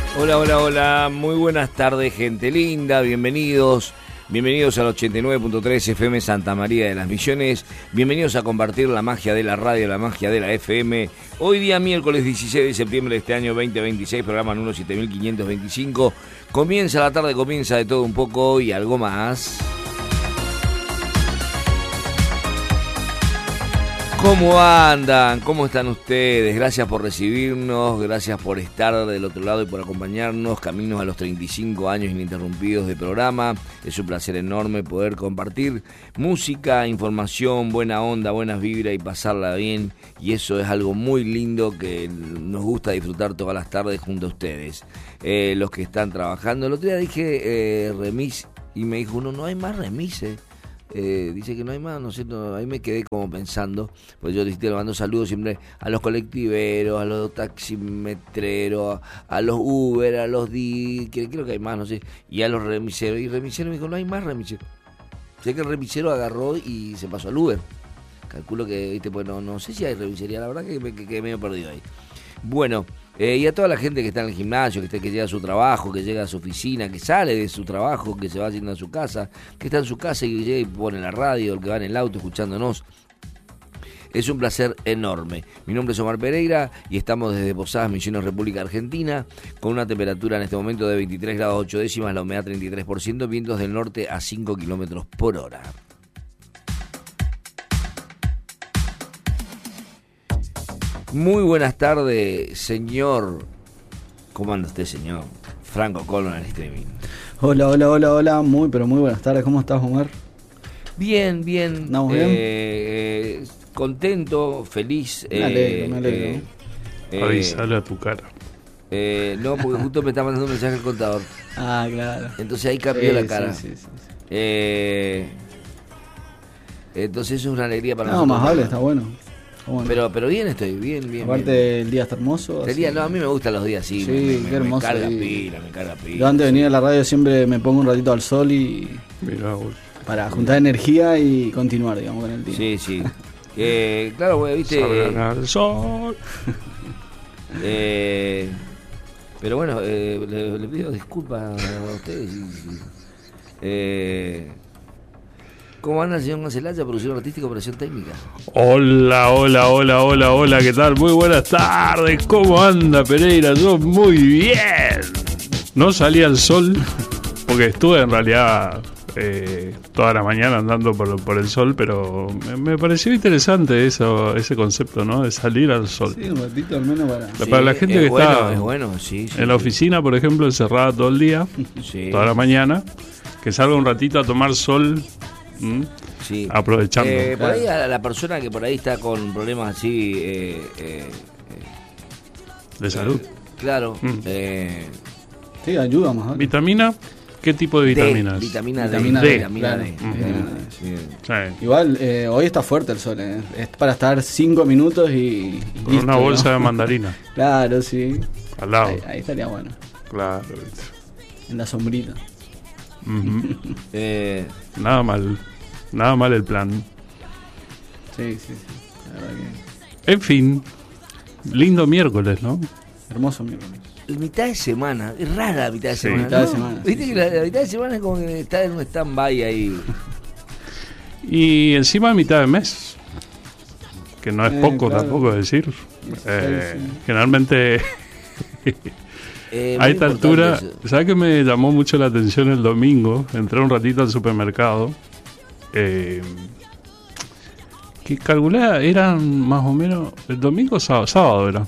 Hola, hola, hola, muy buenas tardes, gente linda, bienvenidos al 89.3 FM Santa María de las Misiones, bienvenidos a compartir la magia de la radio, la magia de la FM. Hoy día miércoles 16 de septiembre de este año 2026, programa número 7525, comienza la tarde, comienza de todo un poco y algo más. ¿Cómo andan? ¿Cómo están ustedes? Gracias por recibirnos, gracias por estar del otro lado y por acompañarnos. Caminos a los 35 años ininterrumpidos de programa. Es un placer enorme poder compartir música, información, buena onda, buenas vibras y pasarla bien. Y eso es algo muy lindo que nos gusta disfrutar todas las tardes junto a ustedes. Los que están trabajando. El otro día dije remis y me dijo uno, no hay más remises. Dice que no hay más, no sé, ahí me quedé como pensando, pues yo le mando saludos siempre a los colectiveros, a los taximetreros, a los Uber, a los creo que hay más, no sé, y a los remiseros, y remisero me dijo, no hay más remisero. Sé que el remisero agarró y se pasó al Uber. Calculo que, viste, pues no sé si hay remisería, la verdad que me quedé medio perdido ahí. Bueno, y a toda la gente que está en el gimnasio, que llega a su trabajo, que llega a su oficina, que sale de su trabajo, que se va haciendo a su casa, que está en su casa y llega y pone la radio, el que va en el auto escuchándonos. Es un placer enorme. Mi nombre es Omar Pereira y estamos desde Posadas Misiones, República Argentina, con una temperatura en este momento de 23 grados 8 décimas, la humedad 33%, vientos del norte a 5 kilómetros por hora. Muy buenas tardes, señor. ¿Cómo anda usted, señor? Franco Colón al streaming. Hola. Muy buenas tardes. ¿Cómo estás, Omar? Bien. ¿Estamos bien? Contento, feliz. Me alegro. Avisale a tu cara. No, porque justo me está mandando un mensaje el contador. Ah, claro. Entonces ahí cambió la cara. Sí. Entonces eso es una alegría para nosotros. nosotros. No, más vale, está bueno. Pero bien estoy, bien. Aparte bien. el día está hermoso. El día, no, a mí me gustan los días así. Sí, qué hermoso. Me carga pila. Yo antes de venir a la radio siempre me pongo un ratito al sol y... Mirá, vos. Para juntar energía y continuar, digamos, con el día. Sí. Claro, güey, viste. Salgan al sol. Pero bueno, le pido disculpas a ustedes. ¿Cómo anda el señor Cancelaya, producción artística, operación técnica? Hola, ¿qué tal? Muy buenas tardes, ¿cómo anda Pereira? Yo muy bien. No salí al sol, porque estuve en realidad toda la mañana andando por el sol, pero me pareció interesante ese concepto, ¿no? De salir al sol. Sí, un ratito al menos para la gente que está sí, en la oficina, por ejemplo, encerrada todo el día, toda la mañana, que salga un ratito a tomar sol. Sí. Aprovechando. Por ahí a la persona que por ahí está con problemas así de salud. Claro. Sí, ayuda más. ¿Vitamina? ¿Qué tipo de vitaminas? Vitamina D. Claro. Sí. Igual, hoy está fuerte el sol. Es para estar 5 minutos y con listo, una bolsa ¿no? de mandarina. Claro, sí. Al lado. Ahí estaría bueno. Claro. En la sombrita. Nada mal el plan. Sí. La verdad que... En fin, lindo miércoles, ¿no? Hermoso miércoles. Mitad de semana, es rara la mitad de semana. Mitad de semana. Viste que la mitad de semana es como que está en un stand-by ahí. Y encima mitad de mes, que no es poco claro. tampoco decir. Sí. Generalmente a esta altura, ¿sabes qué me llamó mucho la atención el domingo? Entré un ratito al supermercado, que calculé, eran más o menos, el domingo sábado,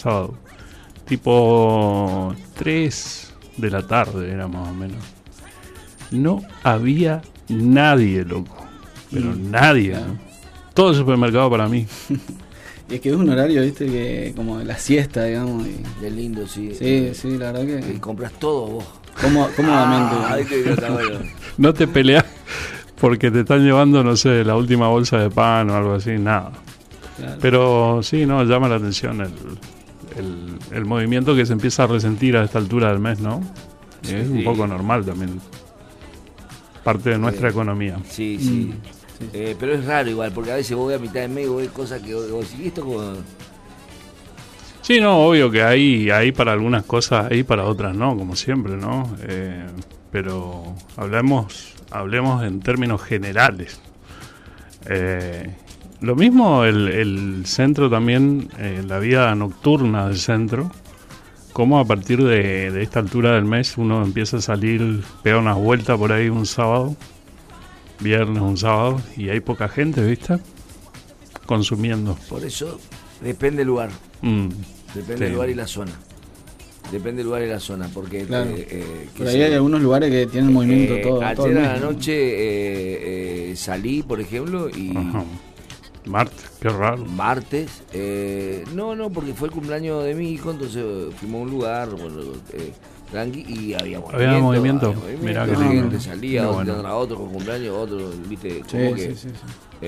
tipo 3 de la tarde era más o menos. No había nadie, loco, pero nadie, claro. ¿no? Todo el supermercado para mí. Y es que es un horario, viste, que como de la siesta, digamos. Y... De lindo, sí. Sí, la verdad que... Y compras todo vos. Cómodamente. No te peleas porque te están llevando, no sé, la última bolsa de pan o algo así, nada. Claro. Pero sí, no, llama la atención el movimiento que se empieza a resentir a esta altura del mes, ¿no? Sí. Es un poco normal también. Parte de nuestra economía. Sí. Sí. Pero es raro igual, porque a veces vos ves a mitad de mes y vos ves cosas que vos decís, esto como... Sí, no, obvio que hay para algunas cosas, hay para otras no, como siempre, ¿no? Pero hablemos en términos generales. Lo mismo el centro también, la vida nocturna del centro, como a partir de esta altura del mes uno empieza a salir, pega unas vueltas por ahí un sábado, viernes, un sábado, y hay poca gente, ¿viste? Consumiendo. Por eso depende del lugar. Depende del lugar y la zona. Depende del lugar y la zona, porque... Claro. Por ahí hay algunos lugares que tienen movimiento todo ayer el a mes, la ¿no? noche salí, por ejemplo, y... Ajá. Martes, qué raro. Martes, no, porque fue el cumpleaños de mi hijo, entonces fuimos a un lugar, bueno, tranqui, y había movimiento. Mirá que la lindo. gente salía, Qué otro, bueno. a otro con cumpleaños, otro, viste, Sí, como que... sí.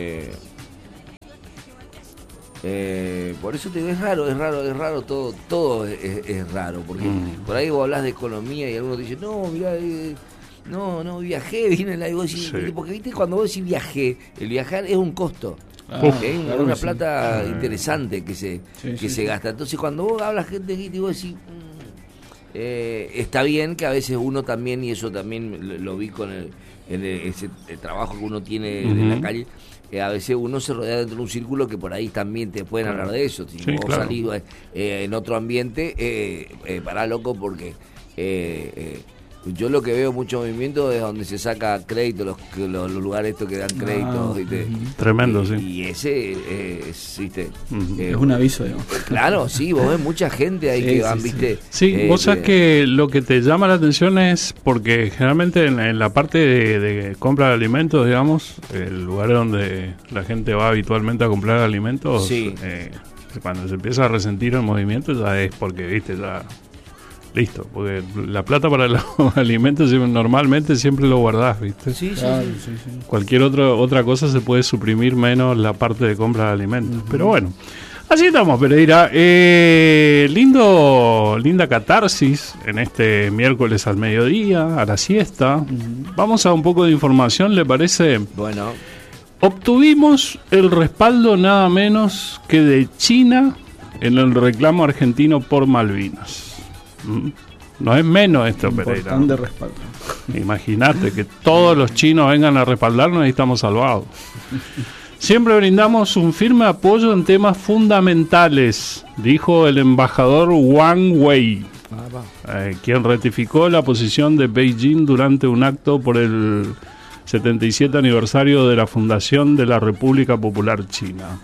Por eso te digo, es raro, todo es raro, porque por ahí vos hablas de economía y algunos dicen, no, mirá, no, viajé, vine la y vos decís, Sí. porque viste, cuando vos decís viajé, el viajar es un costo. Es claro una que sí. plata interesante que se gasta. Entonces cuando vos hablas gente y vos decís, está bien que a veces uno también, y eso también lo vi con ese trabajo que uno tiene en la calle, a veces uno se rodea dentro de un círculo que por ahí también te pueden hablar de eso. Si vos salís en otro ambiente, pará loco, porque yo lo que veo mucho movimiento es donde se saca crédito, los lugares estos que dan créditos. Tremendo, sí. Y ese ¿viste? Es un aviso, digamos. Claro, sí, vos ves mucha gente ahí que van, ¿viste? Sí, vos sabés que lo que te llama la atención es porque generalmente en la parte de compra de alimentos, digamos, el lugar donde la gente va habitualmente a comprar alimentos, Sí. Cuando se empieza a resentir el movimiento ya es porque, viste, ya... Listo, porque la plata para los alimentos normalmente siempre lo guardás, ¿viste? Sí, Claro, sí. sí. Cualquier otra cosa se puede suprimir menos la parte de compra de alimentos. Pero bueno, así estamos, Pereira. Linda catarsis en este miércoles al mediodía, a la siesta. Vamos a un poco de información, ¿le parece? Bueno, Obtuvimos el respaldo nada menos que de China en el reclamo argentino por Malvinas. No es menos esto, Pereira. Importante respaldo. Imagínate que todos los chinos vengan a respaldarnos y estamos salvados. Siempre brindamos un firme apoyo en temas fundamentales, dijo el embajador Wang Wei, quien ratificó la posición de Beijing durante un acto por el 77 aniversario de la fundación de la República Popular China.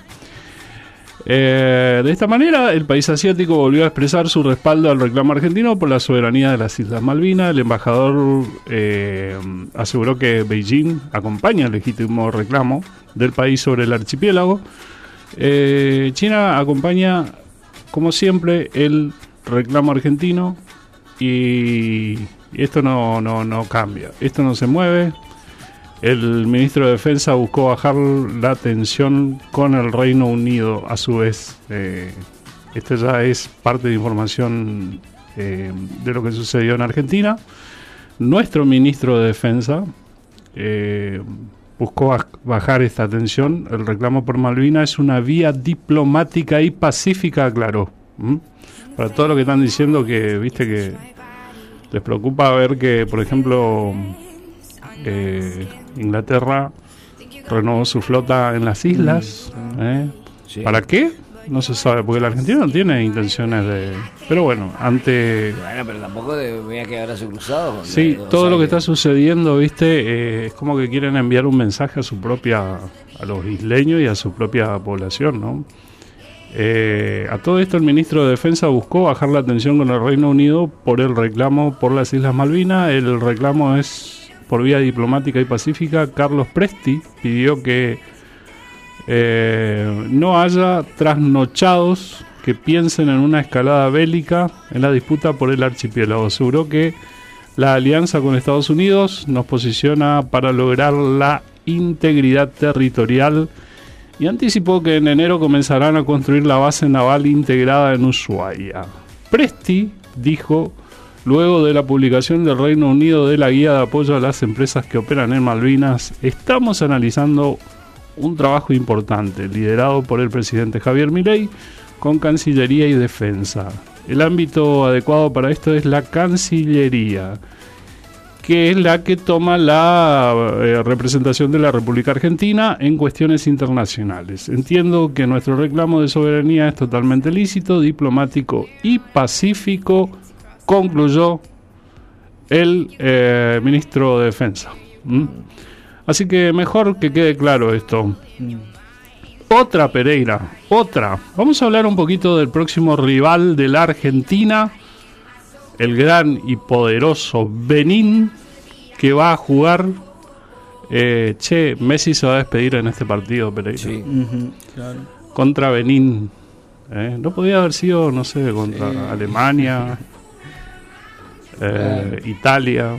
De esta manera, el país asiático volvió a expresar su respaldo al reclamo argentino por la soberanía de las Islas Malvinas. El embajador aseguró que Beijing acompaña el legítimo reclamo del país sobre el archipiélago. China acompaña, como siempre, el reclamo argentino y esto no cambia, esto no se mueve. El ministro de Defensa buscó bajar la tensión con el Reino Unido. A su vez, esto ya es parte de información de lo que sucedió en Argentina. Nuestro ministro de Defensa buscó bajar esta tensión. El reclamo por Malvinas es una vía diplomática y pacífica, aclaró. Para todo lo que están diciendo que, viste, que les preocupa ver que, por ejemplo... Inglaterra renovó su flota en las islas. sí. ¿Para qué? No se sabe, porque la Argentina no tiene intenciones de... Pero bueno, Bueno, pero tampoco debería quedar brazo cruzado. Sí, todo lo que está sucediendo, viste, es como que quieren enviar un mensaje a los isleños y a su propia población, ¿no? A todo esto el ministro de Defensa buscó bajar la tensión con el Reino Unido por el reclamo por las Islas Malvinas. El reclamo es por vía diplomática y pacífica. Carlos Presti pidió que no haya trasnochados que piensen en una escalada bélica en la disputa por el archipiélago. Aseguró que la alianza con Estados Unidos nos posiciona para lograr la integridad territorial y anticipó que en enero comenzarán a construir la base naval integrada en Ushuaia. Presti dijo: luego de la publicación del Reino Unido de la guía de apoyo a las empresas que operan en Malvinas, estamos analizando un trabajo importante liderado por el presidente Javier Milei con Cancillería y Defensa. El ámbito adecuado para esto es la Cancillería, que es la que toma la representación de la República Argentina en cuestiones internacionales. Entiendo que nuestro reclamo de soberanía es totalmente lícito, diplomático y pacífico, concluyó el ministro de Defensa. Así que mejor que quede claro esto. Otra, Pereira, otra. Vamos a hablar un poquito del próximo rival de la Argentina, el gran y poderoso Benín, que va a jugar. Messi se va a despedir en este partido, Pereira. Sí. Claro. Contra Benín. No podía haber sido, no sé, contra Alemania, Italia.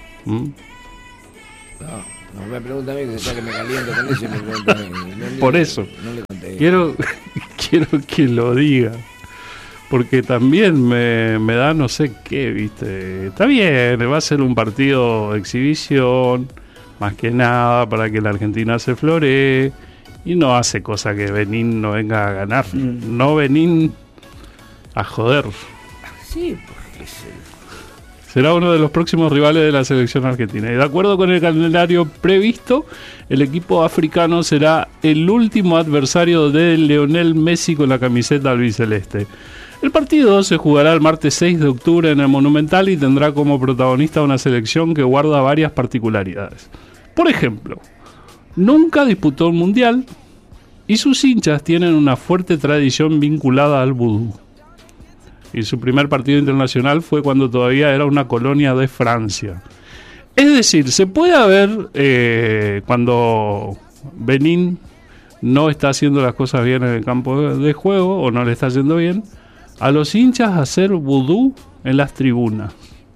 No me pregunta a mí, que me caliento con eso y me pregunta a mí. Por eso. No le conté. Quiero que lo diga. Porque también me da no sé qué, ¿viste? Está bien, va a ser un partido de exhibición, más que nada para que la Argentina se floree, y no hace cosa que Benín no venga a ganar. No Benín a joder. Sí, porque Será uno de los próximos rivales de la selección argentina. Y de acuerdo con el calendario previsto, el equipo africano será el último adversario de Lionel Messi con la camiseta albiceleste. El partido se jugará el martes 6 de octubre en el Monumental y tendrá como protagonista una selección que guarda varias particularidades. Por ejemplo, nunca disputó un mundial y sus hinchas tienen una fuerte tradición vinculada al vudú. Y su primer partido internacional fue cuando todavía era una colonia de Francia. Es decir, se puede ver cuando Benín no está haciendo las cosas bien en el campo de juego o no le está haciendo bien, a los hinchas hacer vudú en las tribunas.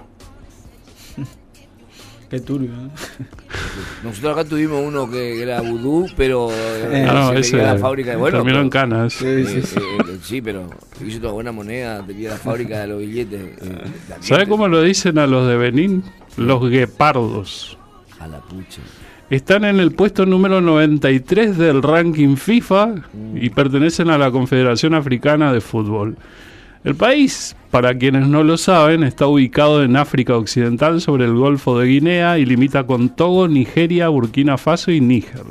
Qué turbio, ¿eh? nosotros acá tuvimos uno que era vudú, pero ese la fábrica de terminó en canas. Sí, pero hizo toda buena moneda, tenía la fábrica de los billetes. ¿Sabe cómo lo dicen a los de Benín? Los guepardos. A la pucha. Están en el puesto número 93 del ranking FIFA y pertenecen a la Confederación Africana de Fútbol. El país, para quienes no lo saben, está ubicado en África Occidental sobre el Golfo de Guinea y limita con Togo, Nigeria, Burkina Faso y Níger.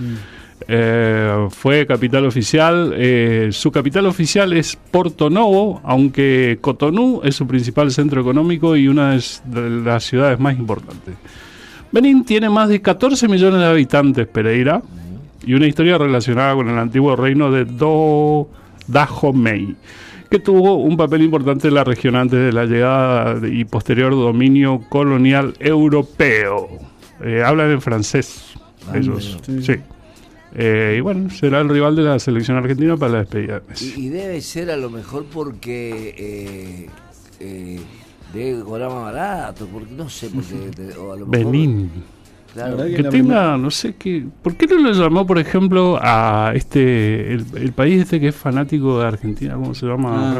Fue capital oficial, su capital oficial es Porto Novo, aunque Cotonú es su principal centro económico y una de las ciudades más importantes. Benín tiene más de 14 millones de habitantes, Pereira, y una historia relacionada con el antiguo reino de Dahomey, que tuvo un papel importante en la región antes de la llegada y posterior dominio colonial europeo. Hablan en francés ellos, sí. Y bueno, será el rival de la selección argentina para la despedida de Messi. Y debe ser a lo mejor porque debe cobrar más barato, porque no sé, porque o a lo mejor, Benín. claro. La verdad Que tenga, no sé qué. ¿Por qué no lo llamó, por ejemplo, a el país este que es fanático de Argentina? ¿Cómo se llama?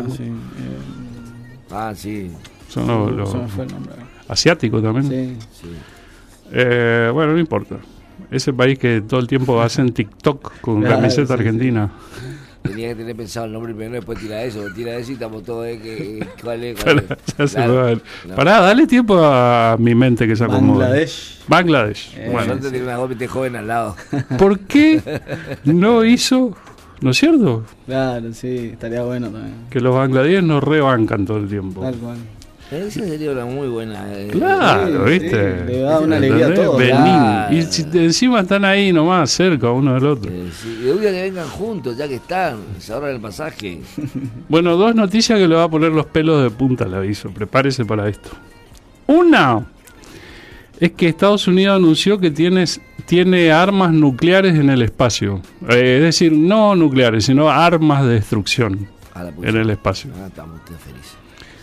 Sí. Son los se me fue el nombre. asiáticos también. Sí. Bueno, no importa. Ese país que todo el tiempo hacen TikTok con camiseta argentina. Tenía que tener pensado el nombre primero, después tira eso y estamos todos ¿cuál es? Ya se lo dan. Pará, dale tiempo a mi mente que se acomode. Bangladesh. Bueno, tiene una gómez joven al lado. ¿Por qué no hizo, no es cierto? Claro, sí, estaría bueno también. Que los bangladíes nos rebancan todo el tiempo. Tal cual. Esa sería una muy buena. Claro, ¿viste? Sí, le da una alegría a todos. Benín. Claro. Y si encima están ahí nomás, cerca uno del otro. Sí. Y de que vengan juntos, ya que están, se ahorran el pasaje. Bueno, dos noticias que le va a poner los pelos de punta al aviso. Prepárese para esto. Una es que Estados Unidos anunció que tiene armas nucleares en el espacio. Es decir, no nucleares, sino armas de destrucción en el espacio. Estamos ustedes felices.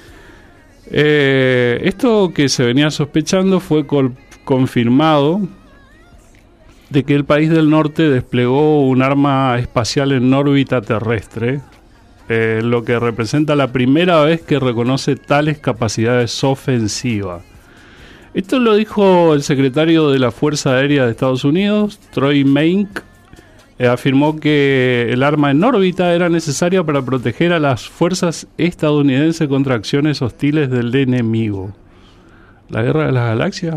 Esto que se venía sospechando fue confirmado de que el país del norte desplegó un arma espacial en órbita terrestre, lo que representa la primera vez que reconoce tales capacidades ofensivas. Esto lo dijo el secretario de la Fuerza Aérea de Estados Unidos, Troy Maink, afirmó que el arma en órbita era necesaria para proteger a las fuerzas estadounidenses contra acciones hostiles del enemigo. ¿La guerra de las galaxias?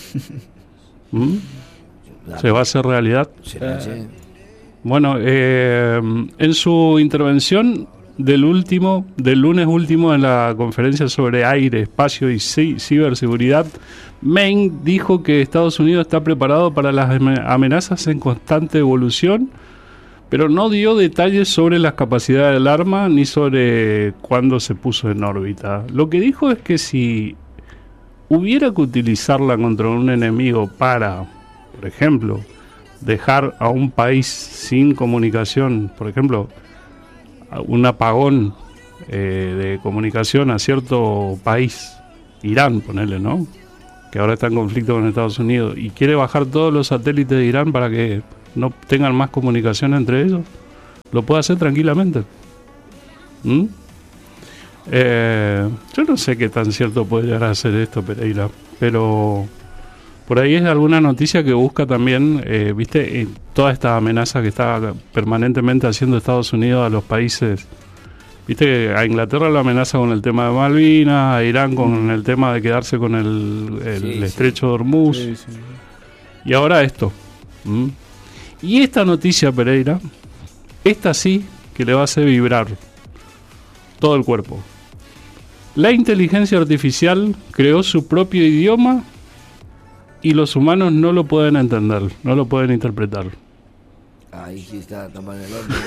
¿Se va a hacer realidad? Bueno, en su intervención del lunes último en la conferencia sobre aire, espacio y ciberseguridad, Maine dijo que Estados Unidos está preparado para las amenazas en constante evolución, pero no dio detalles sobre las capacidades del arma ni sobre cuándo se puso en órbita. Lo que dijo es que si hubiera que utilizarla contra un enemigo para, por ejemplo, dejar a un país sin comunicación, por ejemplo, un apagón de comunicación a cierto país, Irán, ponele, ¿no?, que ahora está en conflicto con Estados Unidos, y quiere bajar todos los satélites de Irán para que no tengan más comunicación entre ellos, lo puede hacer tranquilamente. Yo no sé qué tan cierto puede llegar a ser esto, Pereira, pero por ahí es alguna noticia que busca también, viste, toda esta amenaza que está permanentemente haciendo Estados Unidos a los países. Viste que a Inglaterra lo amenaza con el tema de Malvinas, a Irán con el tema de quedarse con el estrecho de Hormuz, y ahora esto. Y esta noticia, Pereira, esta sí que le va a hacer vibrar todo el cuerpo. La inteligencia artificial creó su propio idioma y los humanos no lo pueden entender, no lo pueden interpretar. Ahí sí está tapando el horno.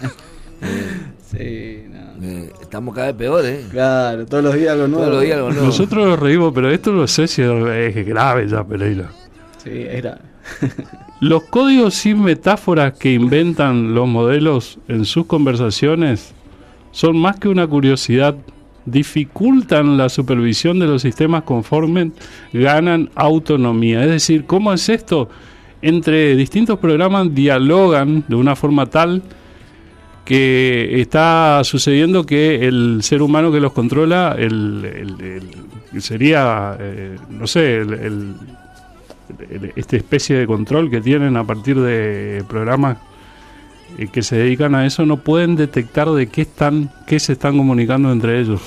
Sí, no. Estamos cada vez peor, ¿eh? Claro, todos los días algo nuevo. Todos los días algo nuevo. Nosotros nos reímos, pero esto no sé si es grave ya, Pereira. Sí, es grave. Los códigos sin metáforas que inventan los modelos en sus conversaciones son más que una curiosidad. Dificultan la supervisión de los sistemas conforme ganan autonomía. Es decir, ¿cómo es esto? Entre distintos programas dialogan de una forma tal que está sucediendo que el ser humano que los controla, sería, no sé, esta especie de control que tienen a partir de programas que se dedican a eso, no pueden detectar de qué se están comunicando entre ellos.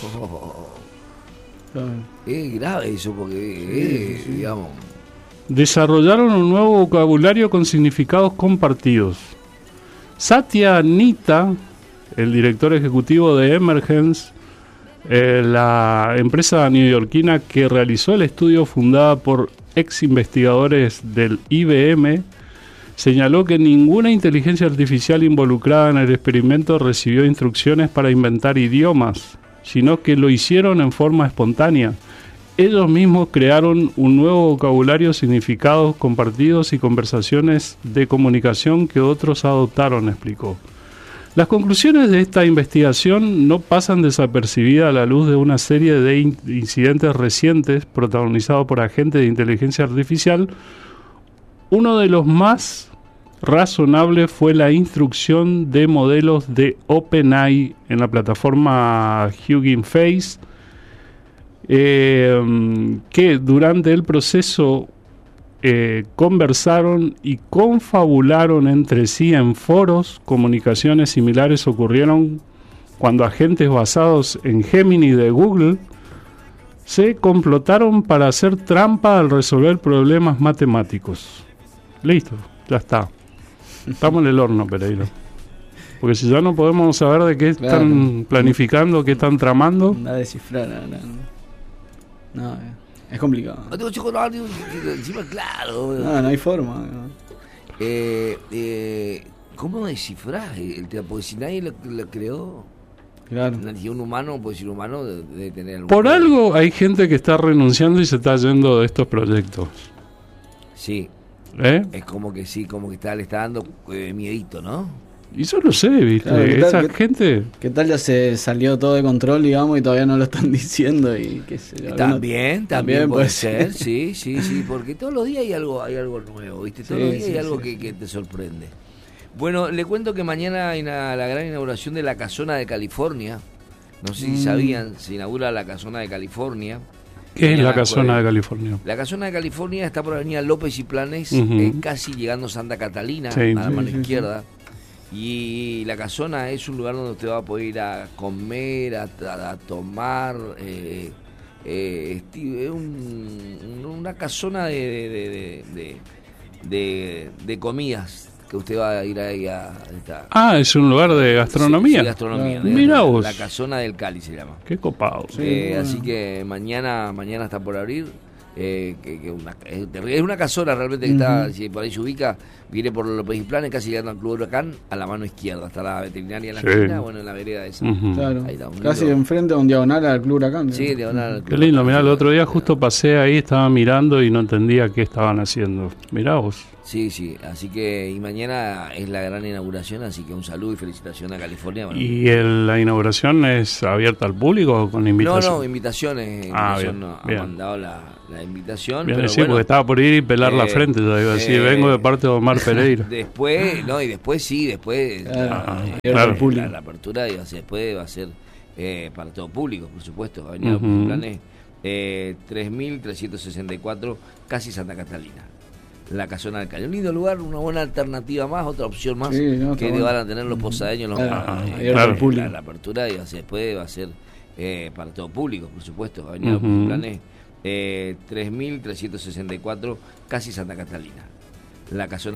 Es grave eso porque, digamos... Desarrollaron un nuevo vocabulario con significados compartidos. Satya Nita, el director ejecutivo de Emergence, la empresa neoyorquina que realizó el estudio, fundada por ex investigadores del IBM, señaló que ninguna inteligencia artificial involucrada en el experimento recibió instrucciones para inventar idiomas, sino que lo hicieron en forma espontánea. Ellos mismos crearon un nuevo vocabulario, significados compartidos y conversaciones de comunicación que otros adoptaron, explicó. Las conclusiones de esta investigación no pasan desapercibidas a la luz de una serie de incidentes recientes protagonizados por agentes de inteligencia artificial. Uno de los más razonable fue la instrucción de modelos de OpenAI en la plataforma Hugging Face, que durante el proceso conversaron y confabularon entre sí en foros. Comunicaciones similares ocurrieron cuando agentes basados en Gemini de Google se complotaron para hacer trampa al resolver problemas matemáticos. Listo, ya está. Estamos en el horno, Pereira. Porque si ya no podemos saber de qué están planificando, qué están tramando. Nada de descifrar, no, es complicado. No tengo chocolate, encima claro. No hay forma. ¿Cómo descifrás el tema? Porque si nadie lo creó, claro. Si un humano, puede ser humano, debe tener algún Por problema. algo hay gente que está renunciando y se está yendo de estos proyectos. Sí. Es como que sí, como que le está dando miedito, ¿no? Y yo lo sé, ¿viste? Claro, esa gente... ¿Qué tal ya se salió todo de control, digamos, y todavía no lo están diciendo? Y qué sé yo, También puede ser, sí, porque todos los días hay algo nuevo, ¿viste? Todos los días hay algo que te sorprende. Bueno, le cuento que mañana hay la gran inauguración de la Casona de California. No sé si sabían, se inaugura la Casona de California. ¿Qué es la Casona de California? La Casona de California está por la avenida López y Planes, casi llegando a Santa Catalina, a la mano izquierda. Y la casona es un lugar donde usted va a poder ir a comer, a tomar, es una casona de comidas, que usted va a ir ahí es un lugar de gastronomía. Sí, gastronomía. Mirá vos. La Casona del Cali se llama. Qué copado. Así que mañana está por abrir. Es una casona realmente que está, si por ahí se ubica, viene por López y Planes, casi llegando al Club Huracán, a la mano izquierda, está la veterinaria en la esquina, bueno, en la vereda esa. Claro. Ahí está, casi enfrente a un diagonal al Club Huracán. Sí, diagonal al Club Qué lindo, Huracán. mirá, el otro día justo pasé ahí, estaba mirando y no entendía qué estaban haciendo. Mirá vos. Sí, así que, y mañana es la gran inauguración, así que un saludo y felicitación a California. Bueno. ¿Y la inauguración es abierta al público o con invitación? No, invitaciones. Bien, no, bien. ha mandado la invitación. Bien, pero sí, bueno, porque estaba por ir y pelar la frente, yo iba a decir, vengo de parte de Omar Pereira. Después Claro. la apertura después va a ser para todo público, por supuesto. Avenida Planes 3364, casi Santa Catalina. La Casona del Cali. Un lindo lugar, una buena alternativa más, otra opción más que van a tener los posadeños. La apertura después va a ser para todo público, por supuesto. Avenida Planes 3364, casi Santa Catalina. La Casona